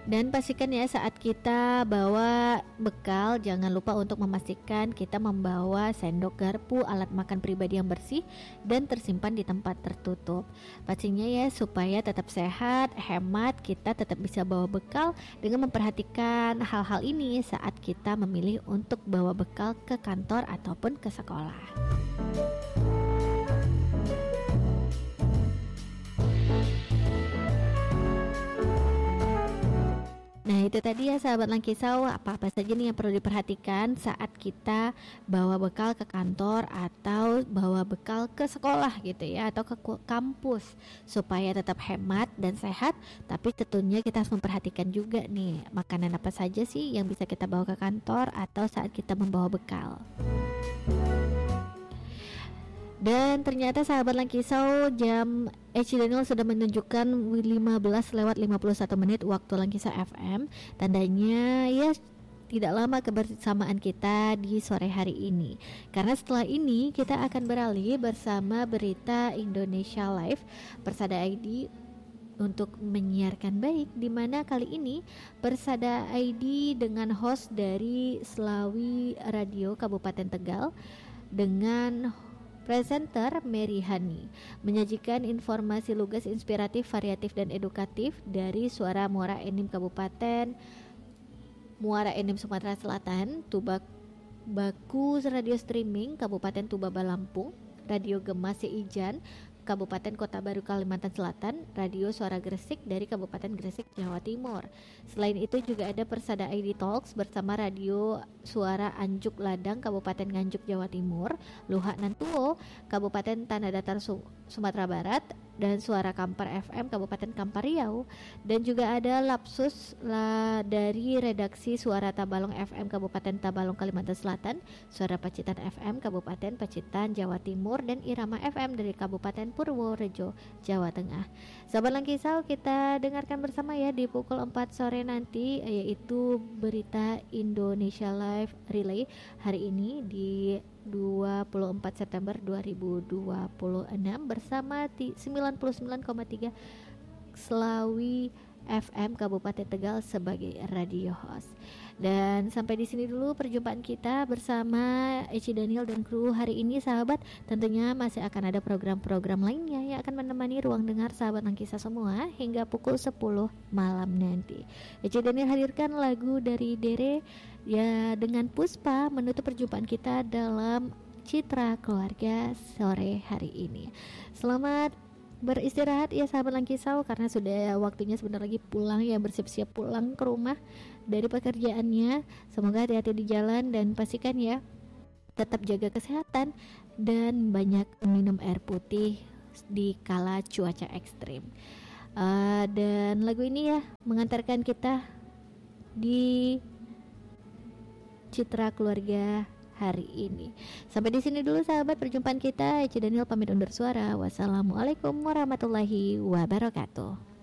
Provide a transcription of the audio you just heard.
Dan pastikan ya saat kita bawa bekal, jangan lupa untuk memastikan kita membawa sendok, garpu, alat makan pribadi yang bersih dan tersimpan di tempat tertutup. Pastinya ya supaya tetap sehat, hemat, kita tetap bisa bawa bekal dengan memperhatikan hal-hal ini saat kita memilih untuk bawa bekal ke kantor ataupun ke sekolah. Nah itu tadi ya sahabat Langkisau, apa-apa saja nih yang perlu diperhatikan saat kita bawa bekal ke kantor atau bawa bekal ke sekolah gitu ya, atau ke kampus, supaya tetap hemat dan sehat. Tapi tentunya kita harus memperhatikan juga nih makanan apa saja sih yang bisa kita bawa ke kantor atau saat kita membawa bekal. Dan ternyata sahabat Langkisau, jam Daniel sudah menunjukkan 15:51 waktu Langkisau FM. Tandanya ya tidak lama kebersamaan kita di sore hari ini. Karena setelah ini kita akan beralih bersama berita Indonesia Live Persada ID untuk menyiarkan baik, di mana kali ini Persada ID dengan host dari Slawi Radio Kabupaten Tegal dengan presenter Mary Hani menyajikan informasi lugas, inspiratif, variatif, dan edukatif dari Suara Muara Enim Kabupaten Muara Enim Sumatera Selatan, Baku Radio Streaming Kabupaten Tubaba Lampung, Radio Gema Seijan Kabupaten Kota Baru Kalimantan Selatan, Radio Suara Gresik dari Kabupaten Gresik Jawa Timur. Selain itu juga ada Persada ID Talks bersama Radio Suara Anjuk Ladang Kabupaten Nganjuk Jawa Timur, Luhak Nantuo Kabupaten Tanah Datar Sumatera Barat, dan Suara Kampar FM Kabupaten Kampar Riau, dan juga ada Lapsus dari redaksi Suara Tabalong FM Kabupaten Tabalong Kalimantan Selatan, Suara Pacitan FM Kabupaten Pacitan Jawa Timur, dan Irama FM dari Kabupaten Purworejo Jawa Tengah. Sahabat Langkisau, kita dengarkan bersama ya di pukul 4 sore nanti, yaitu berita Indonesia Live Relay hari ini di 24 September 2026 bersama 99,3 Slawi FM Kabupaten Tegal sebagai radio host. Dan sampai di sini dulu perjumpaan kita bersama Eci Daniel dan kru hari ini sahabat. Tentunya masih akan ada program-program lainnya yang akan menemani ruang dengar sahabat Langkisau semua hingga pukul 10 malam nanti. Eci Daniel hadirkan lagu dari Dere ya dengan Puspa menutup perjumpaan kita dalam Citra Keluarga sore hari ini. Selamat beristirahat ya sahabat Langkisau, karena sudah waktunya sebentar lagi pulang ya, bersiap-siap pulang ke rumah dari pekerjaannya. Semoga hati-hati di jalan dan pastikan ya tetap jaga kesehatan dan banyak minum air putih di kala cuaca ekstrim. Dan lagu ini ya mengantarkan kita di Citra Keluarga hari ini. Sampai di sini dulu sahabat perjumpaan kita. Eci Daniel pamit undur suara. Wassalamualaikum warahmatullahi wabarakatuh.